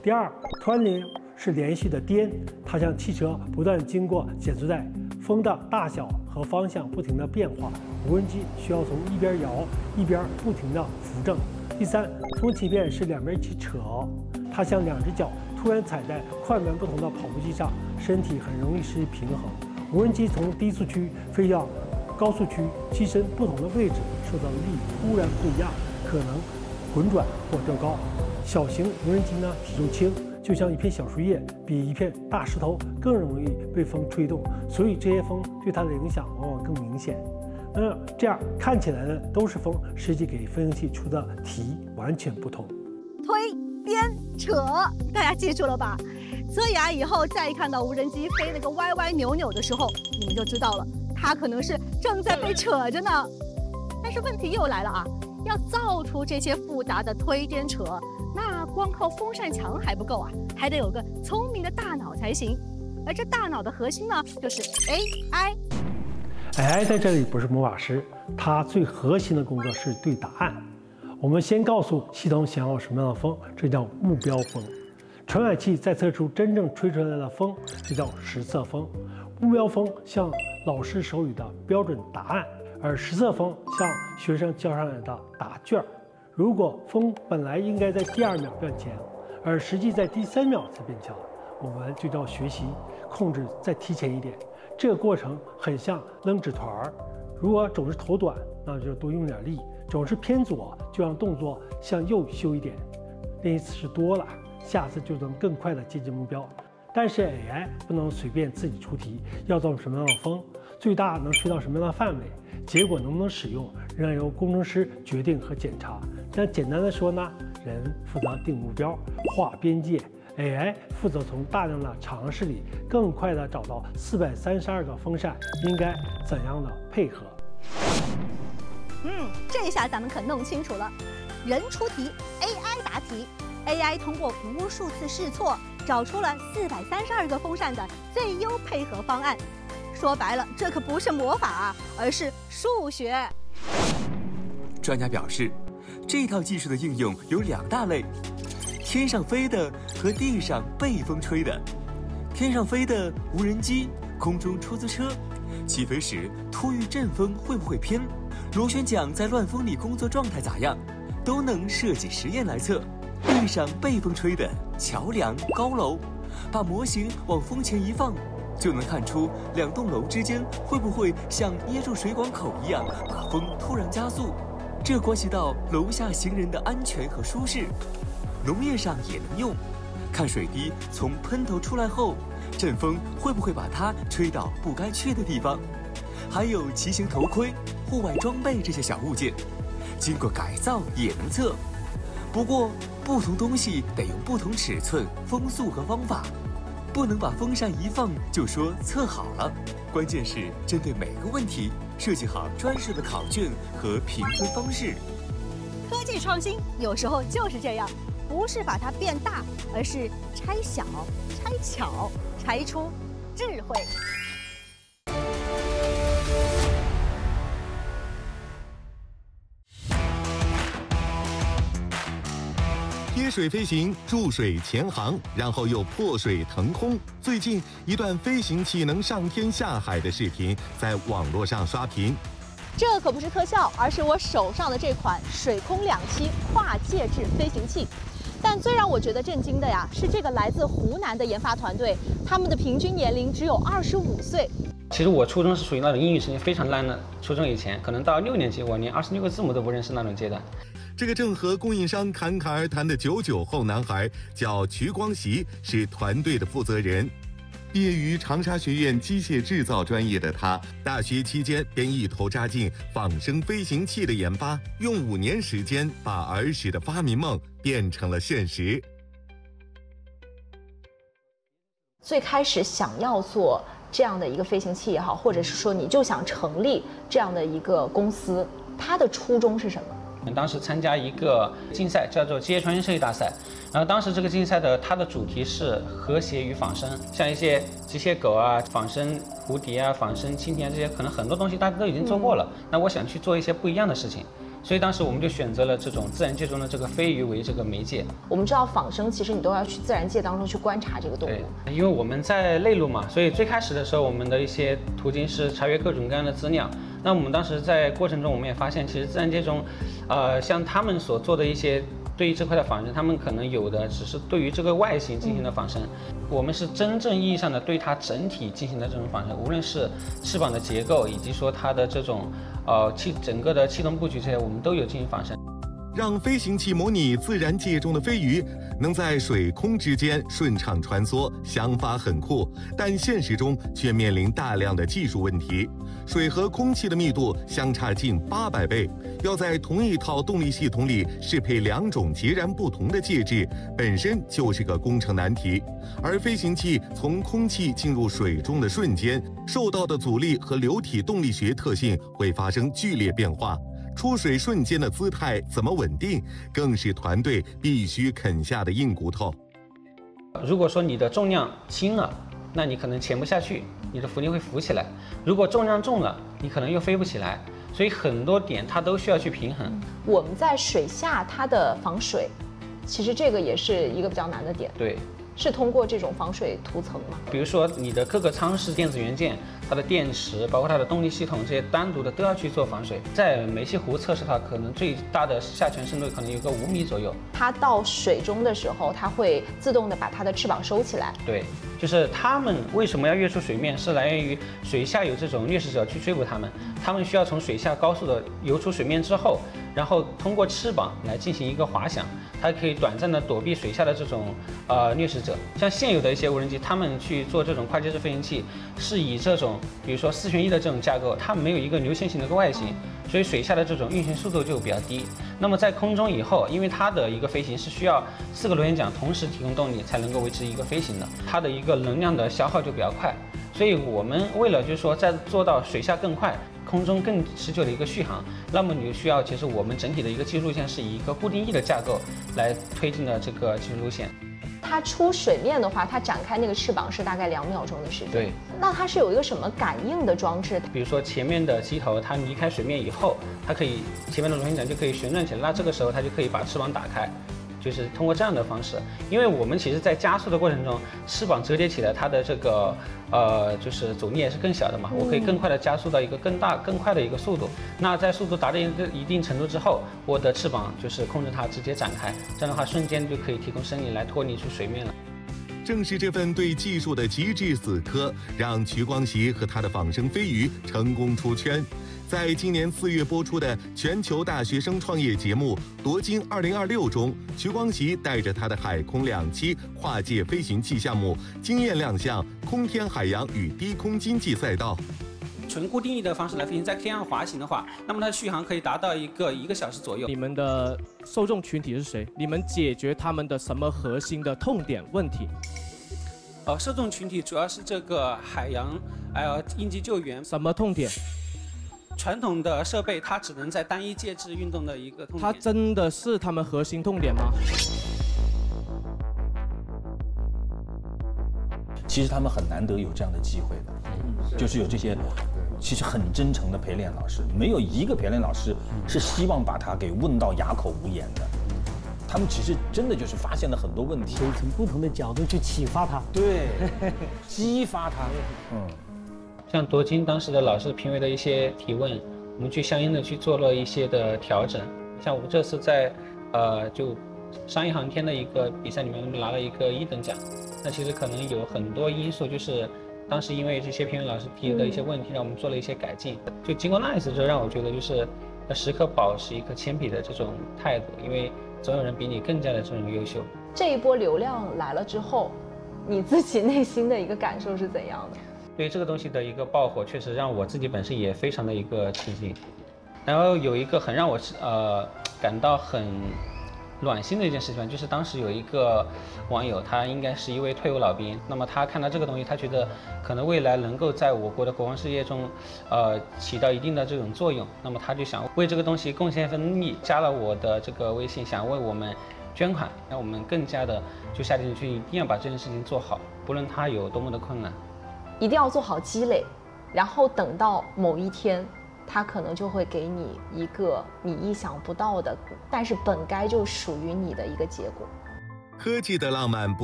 第二，湍流是连续的颠，它像汽车不断经过减速带，风的大小和方向不停的变化，无人机需要从一边摇一边不停的扶正。第三，风起变是两边一起扯，它像两只脚突然踩在快慢不同的跑步机上，身体很容易失去平衡。无人机从低速区飞向高速区，机身不同的位置受到的力突然不一样，可能滚转或掉高。小型无人机呢体重轻，就像一片小树叶，比一片大石头更容易被风吹动，所以这些风对它的影响往往更明显。这样看起来呢都是风，实际给飞行器出的题完全不同。 推、颠、扯，大家记住了吧？所以啊，以后再看到无人机飞那个歪歪扭扭的时候，你们就知道了，它可能是正在被扯着呢。但是问题又来了啊，要造出这些复杂的推、颠、扯，那光靠风扇墙还不够啊，还得有个聪明的大脑才行。而这大脑的核心呢，就是 AI。AI 在这里不是魔法师，它最核心的工作是对答案。我们先告诉系统想要什么样的风，这叫目标风。传感器再测出真正吹出来的风，这叫实测风。目标风像老师手语的标准答案，而实测风像学生交上来的答卷。如果风本来应该在第2秒变强，而实际在第3秒才变强，我们就叫学习控制再提前一点。这个过程很像扔纸团儿，如果总是头短，那就多用点力；总是偏左，就让动作向右修一点。练一次多了，下次就能更快地接近目标。但是 AI 不能随便自己出题，要造什么样的风，最大能吹到什么样的范围，结果能不能使用，仍然由工程师决定和检查。但简单的说呢，人负责定目标、划边界。AI 负责从大量的尝试里更快地找到432个风扇应该怎样的配合。 这下咱们可弄清楚了，人出题 ，AI 答题。AI 通过无数次试错，找出了432个风扇的最优配合方案。说白了，这可不是魔法啊，而是数学。 专家表示，这套技术的应用有2大类。天上飞的和地上被风吹的。天上飞的无人机、空中出租车，起飞时突遇阵风会不会偏？螺旋桨在乱风里工作状态咋样？都能设计实验来测。地上被风吹的桥梁、高楼，把模型往风前一放，就能看出2栋楼之间会不会像捏住水管口一样，把风突然加速。这关系到楼下行人的安全和舒适。农业上也能用，看水滴从喷头出来后，阵风会不会把它吹到不该去的地方？还有骑行头盔、户外装备这些小物件，经过改造也能测。不过，不同东西得用不同尺寸、风速和方法，不能把风扇一放就说测好了。关键是针对每个问题设计好专属的考卷和评分方式。 科技创新有时候就是这样。不是把它变大，而是拆小、拆巧、拆出智慧。 贴水飞行，注水潜航，然后又破水腾空。最近一段飞行器能上天下海的视频在网络上刷屏。 这可不是特效，而是我手上的这款水空2栖跨介质飞行器。但最让我觉得震惊的呀，是这个来自湖南的研发团队，他们的平均年龄只有25岁。 其实我初中是属于那种英语成绩非常烂的，初中以前可能到6年级，我连26个字母都不认识那种阶段。 这个正和供应商侃侃而谈的99后男孩叫瞿光习，是团队的负责人。毕业于长沙学院机械制造专业的他，大学期间便一头扎进仿生飞行器的研发，用5年时间把儿时的发明梦变成了现实。 最开始想要做这样的一个飞行器也好，或者是说你就想成立这样的一个公司，它的初衷是什么？ 当时参加一个竞赛，叫做机械创新设计大赛。然后当时这个竞赛它的主题是和谐与仿生，像一些机械狗啊、仿生蝴蝶啊、仿生蜻蜓啊，这些可能很多东西大家都已经做过了。那我想去做一些不一样的事情， 所以当时我们就选择了这种自然界中的这个飞鱼为这个媒介。 我们知道仿生，其实你都要去自然界当中去观察这个动物。 对，因为我们在内陆嘛，所以最开始的时候，我们的一些途径是查阅各种各样的资料。那我们当时在过程中，我们也发现，其实自然界中，像他们所做的一些对于这块的仿生，他们可能有的只是对于这个外形进行的仿生，我们是真正意义上的对它整体进行的这种仿生，无论是翅膀的结构，以及说它的这种整个的气动布局这些，我们都有进行仿生。 让飞行器模拟自然界中的飞鱼能在水空之间顺畅穿梭，想法很酷，但现实中却面临大量的技术问题。水和空气的密度相差近800倍，要在同一套动力系统里适配2种截然不同的介质，本身就是个工程难题。而飞行器从空气进入水中的瞬间，受到的阻力和流体动力学特性会发生剧烈变化。出水瞬间的姿态怎么稳定，更是团队必须啃下的硬骨头。 如果说你的重量轻了，那你可能潜不下去，你的浮力会浮起来；如果重量重了，你可能又飞不起来。所以很多点它都需要去平衡。 我们在水下它的防水，其实这个也是一个比较难的点。 对。 是通过这种防水涂层吗？ 比如说你的各个舱室电子元件，它的电池，包括它的动力系统，这些单独的都要去做防水。在梅溪湖测试它，可能最大的下潜深度可能有个5米左右。 它到水中的时候，它会自动的把它的翅膀收起来。 对，就是它们为什么要跃出水面，是来源于水下有这种掠食者去追捕它们，它们需要从水下高速的游出水面之后，然后通过翅膀来进行一个滑翔，它可以短暂的躲避水下的这种掠食者。像现有的一些无人机，他们去做这种跨介质飞行器，是以这种比如说4旋1的这种架构，它没有一个流线型的一个外形，所以水下的这种运行速度就比较低。那么在空中以后，因为它的一个飞行是需要4个螺旋桨同时提供动力才能够维持一个飞行的，它的一个能量的消耗就比较快。所以我们为了就是说在做到水下更快，空中更持久的一个续航，那么你需要其实我们整体的一个技术路线是以一个固定翼的架构来推进的这个技术路线。 它出水面的话，它展开那个翅膀是大概2秒钟的时间。 对。 那它是有一个什么感应的装置？ 比如说前面的机头，它离开水面以后，它可以前面的螺旋桨就可以旋转起来，那这个时候它就可以把翅膀打开。就是通过这样的方式，因为我们其实在加速的过程中，翅膀折叠起来，它的这个就是阻力也是更小的嘛，我可以更快的加速到一个更大更快的一个速度。那在速度达到一定程度之后，我的翅膀就是控制它直接展开，这样的话瞬间就可以提供升力来脱离出水面了。 正是这份对技术的极致死磕，让瞿光习和他的仿生飞鱼成功出圈。在今年4月播出的全球大学生创业节目《夺金2026》中，瞿光习带着他的海空2栖跨界飞行器项目惊艳亮相空天海洋与低空经济赛道。 纯固定翼的方式来飞行，在天上滑行的话，那么它的续航可以达到一个小时左右。 你们的受众群体是谁？你们解决他们的什么核心的痛点问题？ 受众群体主要是这个海洋，应急救援。 什么痛点？ 传统的设备它只能在单一介质运动的一个痛点。 它真的是他们核心痛点吗？ 其实他们很难得有这样的机会的，就是有这些其实很真诚的陪练老师，没有一个陪练老师是希望把他给问到哑口无言的。他们其实真的就是发现了很多问题， 可以从不同的角度去启发他， 对，激发他。 像夺金当时的老师评委的一些提问，我们去相应的去做了一些的调整。像我们这次在就商业航天的一个比赛里面拿了一个1等奖，那其实可能有很多因素，就是当时因为这些评委老师提的一些问题，让我们做了一些改进。就经过那一次之后，让我觉得就是要时刻保持一个谦卑的这种态度，因为总有人比你更加的这种优秀。 这一波流量来了之后，你自己内心的一个感受是怎样的？ 对这个东西的一个爆火，确实让我自己本身也非常的一个吃惊。然后有一个很让我感到很暖心的一件事情，就是当时有一个网友，他应该是一位退伍老兵，那么他看到这个东西，他觉得可能未来能够在我国的国防事业中起到一定的这种作用，那么他就想为这个东西贡献份力，加了我的这个微信，想为我们捐款，让我们更加的就下定去一定要把这件事情做好，不论它有多么的困难， 一定要做好积累，然后等到某一天它可能就会给你一个你意想不到的，但是本该就属于你的一个结果。 科技的浪漫不